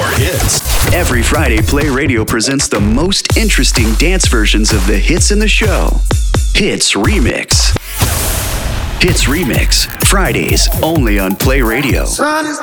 our hits. Every Friday, Play Radio presents the most interesting dance versions of the hits in the show. Hits Remix. Hits Remix, Fridays only on Play Radio.